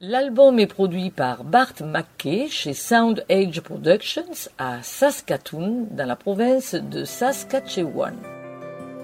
L'album est produit par Bart McKay chez Sound Age Productions à Saskatoon, dans la province de Saskatchewan.